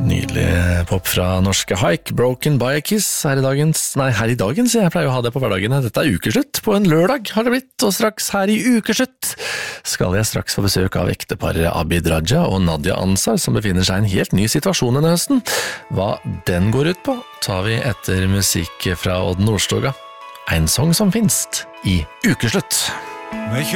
Nydelig pop fra norske Haik, Broken by a Kiss, her i dagens, jeg pleier å ha det på hverdagene. Dette ukeslutt, på en lørdag har det blitt, og straks her i ukeslutt skal jeg straks få besøk av ekteparet Abid Raja og Nadia Ansar, som befinner seg i en helt ny situasjon denne høsten. Hva den går ut på, tar vi etter musikk fra Odd Nordstoga. En sang som finst i ukeslutt.